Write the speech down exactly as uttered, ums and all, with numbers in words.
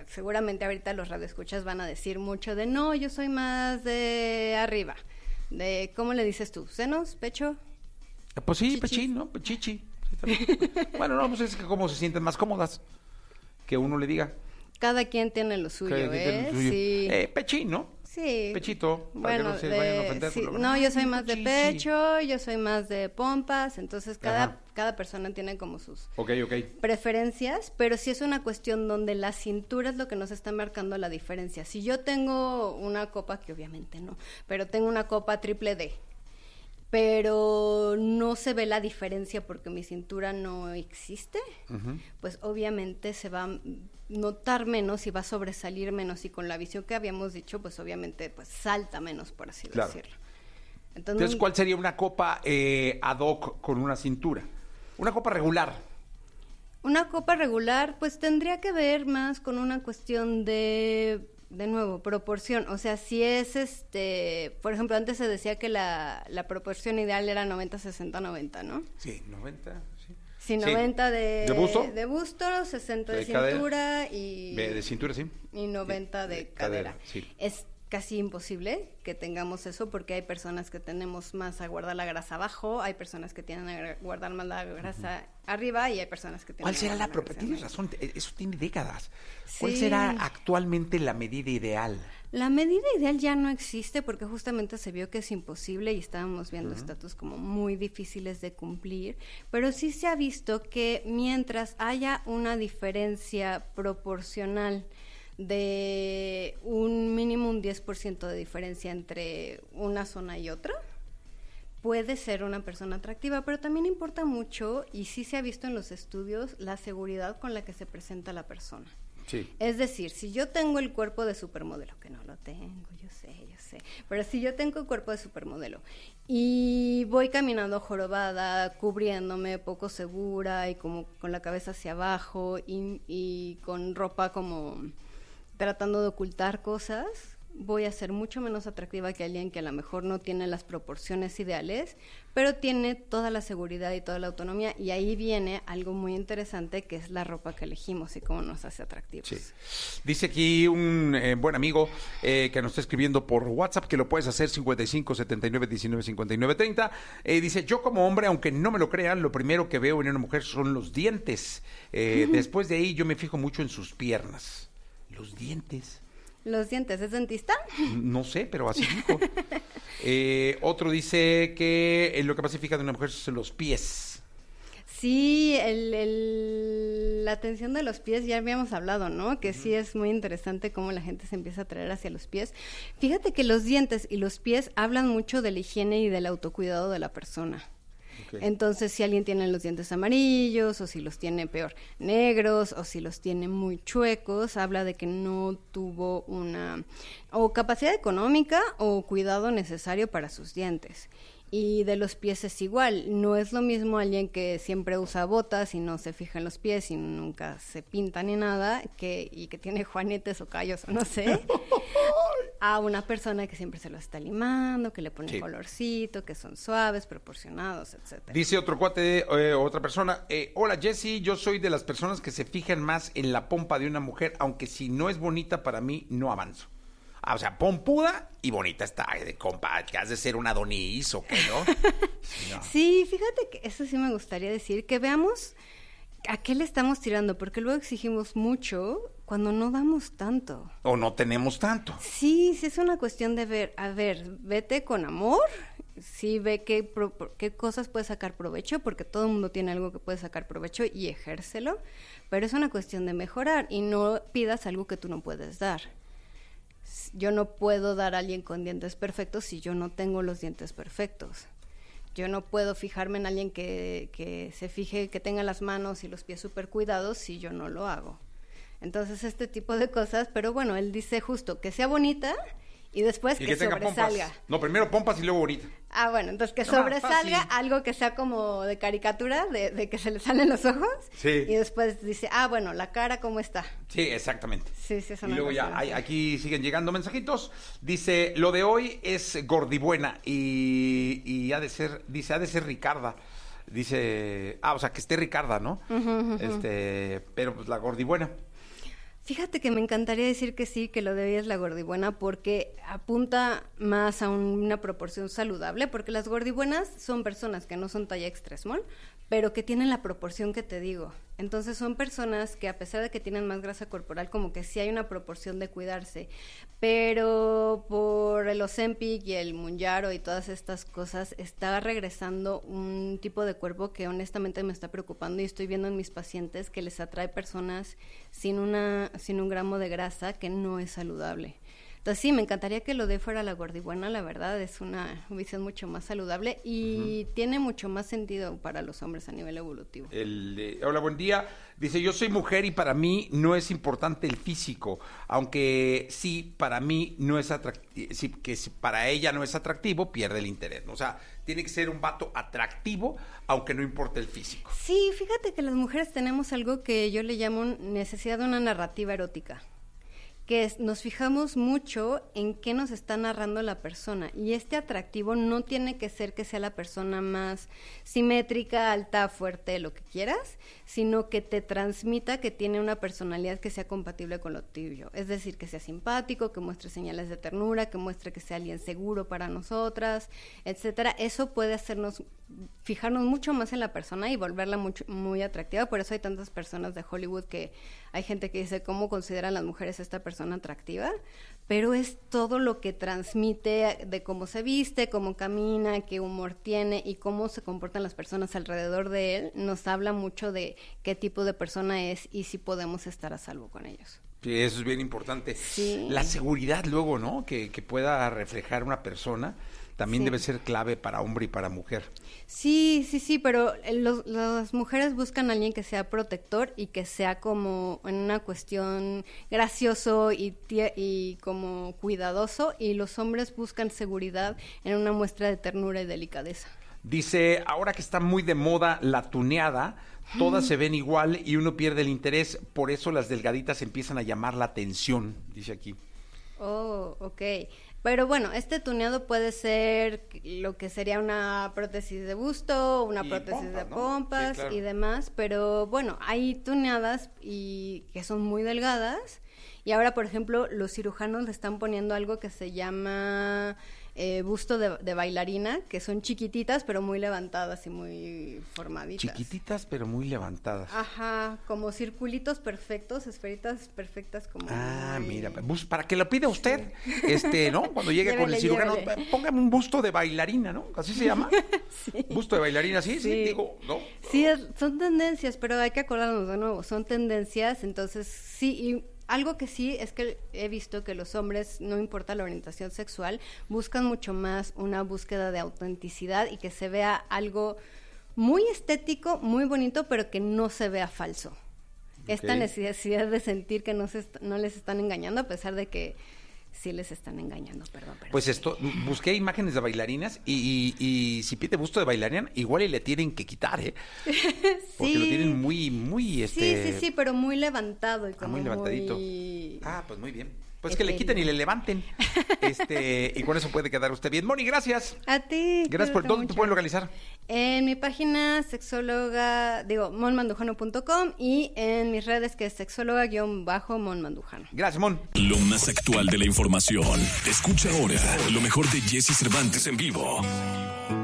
seguramente ahorita los radioescuchas van a decir mucho de no, yo soy más de arriba. De, ¿cómo le dices tú? ¿Senos? ¿Pecho? Pues sí, Chichis. pechín, ¿no? Chichi. Bueno, no, pues es que cómo se sienten más cómodas que uno le diga. Cada quien tiene lo suyo, Cada quien ¿eh? tiene lo suyo. Sí. Eh, pechín, ¿no? Sí. Pechito, para Bueno, que no se de- vayan a ofender. sí, por lo- no, yo soy Ay, más de chichi. pecho, yo soy más de pompas, entonces cada, Ajá. cada persona tiene como sus Ok, ok. preferencias, pero sí es una cuestión donde la cintura es lo que nos está marcando la diferencia. Si yo tengo una copa, que obviamente no, pero tengo una copa triple D, pero no se ve la diferencia porque mi cintura no existe, Ujú. pues obviamente se va a notar menos y va a sobresalir menos, y con la visión que habíamos dicho, pues obviamente pues salta menos, por así Claro. decirlo. Entonces, ¿cuál sería una copa eh, ad hoc con una cintura? Una copa regular. Una copa regular, pues tendría que ver más con una cuestión de, de nuevo, proporción. O sea, si es este, por ejemplo, antes se decía que la, la proporción ideal era noventa sesenta noventa, ¿no? Sí, noventa, sí. Sí, noventa de, ¿De busto? de busto, sesenta de, De cadera. cintura y, De, de cintura, sí. y noventa de, de cadera. cadera, sí. Es casi imposible que tengamos eso porque hay personas que tenemos más a guardar la grasa abajo, hay personas que tienen a guardar más la grasa uh-huh. arriba y hay personas que tienen ¿Cuál a será la guardar proporción? Tienes grasa razón, eso tiene décadas. ¿Cuál Sí. será actualmente la medida ideal? La medida ideal ya no existe porque justamente se vio que es imposible y estábamos viendo Uh-huh. estatus como muy difíciles de cumplir, pero sí se ha visto que mientras haya una diferencia proporcional de un mínimo un diez por ciento de diferencia entre una zona y otra, puede ser una persona atractiva, pero también importa mucho, y sí se ha visto en los estudios, la seguridad con la que se presenta la persona. Sí. Es decir, si yo tengo el cuerpo de supermodelo, que no lo tengo, yo sé, yo sé, pero si yo tengo el cuerpo de supermodelo y voy caminando jorobada, cubriéndome, poco segura y como con la cabeza hacia abajo y, y con ropa como tratando de ocultar cosas, voy a ser mucho menos atractiva que alguien que a lo mejor no tiene las proporciones ideales, pero tiene toda la seguridad y toda la autonomía, y ahí viene algo muy interesante que es la ropa que elegimos y cómo nos hace atractivos. Sí. Dice aquí un eh, buen amigo eh, que nos está escribiendo por WhatsApp, que lo puedes hacer cincuenta y cinco setenta y nueve diecinueve cincuenta y nueve treinta. Eh, dice, yo como hombre, aunque no me lo crean, lo primero que veo en una mujer son los dientes. Eh, después de ahí yo me fijo mucho en sus piernas. Los dientes. ¿Los dientes es dentista? No sé, pero así dijo. eh, otro dice que eh, lo que más se fija de una mujer son los pies. Sí, el, el, la atención de los pies, ya habíamos hablado, ¿no? Que uh-huh. sí es muy interesante cómo la gente se empieza a atraer hacia los pies. Fíjate que los dientes y los pies hablan mucho de la higiene y del autocuidado de la persona. Okay. Entonces, si alguien tiene los dientes amarillos, o si los tiene peor negros, o si los tiene muy chuecos, habla de que no tuvo una o capacidad económica o cuidado necesario para sus dientes. Y de los pies es igual, no es lo mismo alguien que siempre usa botas y no se fija en los pies y nunca se pinta ni nada, que y que tiene juanetes o callos o no sé, a una persona que siempre se lo está limando, que le pone sí. colorcito, que son suaves, proporcionados, etcétera. Dice otro cuate, eh, otra persona, eh, hola Jessy, yo soy de las personas que se fijan más en la pompa de una mujer, aunque si no es bonita para mí, no avanzo. Ah, o sea, pompuda y bonita está, de compa, que has de ser una Adonis o qué, ¿no? Sí, no. Sí, fíjate que eso sí me gustaría decir, que veamos a qué le estamos tirando, porque luego exigimos mucho cuando no damos tanto. O no tenemos tanto. Sí, sí es una cuestión de ver, a ver, vete con amor, sí ve qué, pro, qué cosas puedes sacar provecho, porque todo el mundo tiene algo que puede sacar provecho y ejércelo, pero es una cuestión de mejorar y no pidas algo que tú no puedes dar. Yo no puedo dar a alguien con dientes perfectos si yo no tengo los dientes perfectos. Yo no puedo fijarme en alguien que, que se fije, que tenga las manos y los pies súper cuidados si yo no lo hago. Entonces, este tipo de cosas, pero bueno, él dice justo que sea bonita y después y que, que sobresalga. Pompas. No, primero pompas y luego bonita. Ah, bueno, entonces que sobresalga ah, algo que sea como de caricatura, de, de que se le salen los ojos. Sí. Y después dice, ah, bueno, la cara, ¿cómo está? Sí, exactamente. Sí, sí, eso y luego ya, hay, aquí siguen llegando mensajitos. Dice, lo de hoy es gordibuena y, y ha de ser, dice, ha de ser Ricarda. Dice, ah, o sea, que esté Ricarda, ¿no? Uh-huh, uh-huh. Este, pero pues la gordibuena. Fíjate que me encantaría decir que sí, que lo de hoy es la gordibuena, porque apunta más a un, una proporción saludable, porque las gordibuenas son personas que no son talla extra small, pero que tienen la proporción que te digo. Entonces son personas que a pesar de que tienen más grasa corporal, como que sí hay una proporción de cuidarse, pero por el Ozempic y el Mounjaro y todas estas cosas está regresando un tipo de cuerpo que honestamente me está preocupando, y estoy viendo en mis pacientes que les atrae personas sin una sin un gramo de grasa, que no es saludable. Entonces sí, me encantaría que lo de fuera la gordibuena, la verdad, es una visión mucho más saludable y uh-huh. tiene mucho más sentido para los hombres a nivel evolutivo. El, eh, hola, buen día. Dice, yo soy mujer y para mí no es importante el físico, aunque sí, para mí no es atractivo, sí, que si para ella no es atractivo, pierde el interés. O sea, tiene que ser un vato atractivo, aunque no importe el físico. Sí, fíjate que las mujeres tenemos algo que yo le llamo necesidad de una narrativa erótica, que es, nos fijamos mucho en qué nos está narrando la persona, y este atractivo no tiene que ser que sea la persona más simétrica, alta, fuerte, lo que quieras, sino que te transmita que tiene una personalidad que sea compatible con lo tuyo, es decir, que sea simpático, que muestre señales de ternura, que muestre que sea alguien seguro para nosotras, etcétera. Eso puede hacernos fijarnos mucho más en la persona y volverla mucho, muy atractiva. Por eso hay tantas personas de Hollywood que hay gente que dice, ¿cómo consideran las mujeres a esta persona atractiva? Pero es todo lo que transmite de cómo se viste, cómo camina, qué humor tiene y cómo se comportan las personas alrededor de él. Nos habla mucho de qué tipo de persona es y si podemos estar a salvo con ellos. Sí, eso es bien importante. Sí. La seguridad luego, ¿no? Que, que pueda reflejar una persona también sí. debe ser clave para hombre y para mujer. Sí, sí, sí, pero los, las mujeres buscan a alguien que sea protector y que sea como en una cuestión gracioso y, y como cuidadoso, y los hombres buscan seguridad en una muestra de ternura y delicadeza. Dice, ahora que está muy de moda la tuneada, todas se ven igual y uno pierde el interés, por eso las delgaditas empiezan a llamar la atención, dice aquí. Oh, ok. Pero bueno, este tuneado puede ser lo que sería una prótesis de busto, una y prótesis pompa, de pompas, ¿no? Sí, claro. Y demás, pero bueno, hay tuneadas y que son muy delgadas, y ahora, por ejemplo, los cirujanos le están poniendo algo que se llama eh, busto de, de bailarina, que son chiquititas pero muy levantadas y muy formaditas. Chiquititas pero muy levantadas. Ajá, como circulitos perfectos, esferitas perfectas como... Ah, muy... mira, para que lo pida usted, sí. este, ¿no? Cuando llegue llévele, con el cirujano, llévele. Póngame un busto de bailarina, ¿no? ¿Así se llama? Sí. Busto de bailarina, sí, sí, sí digo, ¿no? Sí, es, son tendencias, pero hay que acordarnos de nuevo, son tendencias, entonces sí, y algo que sí es que he visto que los hombres, no importa la orientación sexual, buscan mucho más una búsqueda de autenticidad y que se vea algo muy estético, muy bonito, pero que no se vea falso. Okay. Esta necesidad de sentir que no, se est- no les están engañando, a pesar de que sí les están engañando, perdón. Pero pues sí. esto, busqué imágenes de bailarinas y, y, y si pide busto de bailarina, igual y le tienen que quitar, ¿eh? Porque sí. Lo tienen muy, muy, este... Sí, sí, sí, pero muy levantado y como ah, muy levantadito. Muy... Ah, pues muy bien. Pues que le quiten y le levanten. Este, y con eso puede quedar usted bien. Moni, gracias. A ti. Gracias por dónde te pueden localizar. En mi página sexóloga, digo, mon mandujano punto com, y en mis redes que es sexóloga-mon mandujano. Gracias, Mon. Lo más actual de la información. Escucha ahora lo mejor de Jessy Cervantes en vivo.